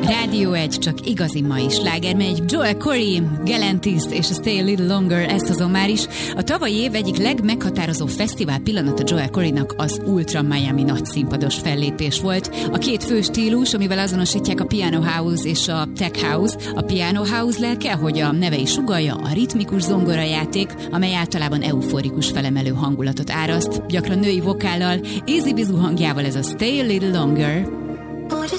Rádió 1, csak igazi mai sláger megy. Joel Corey, Galantis és a Stay a Little Longer, ezt hozom már is. A tavalyi év egyik legmeghatározó fesztivál pillanata Joel Coreynak az Ultra Miami nagy színpados fellépés volt. A két fő stílus, amivel azonosítják a Piano House és a Tech House. A Piano House lelke, hogy a neve is sugallja, a ritmikus zongorajáték, amely általában euforikus felemelő hangulatot áraszt, gyakran női vokállal, easy bizú hangjával ez a Stay a Little Longer.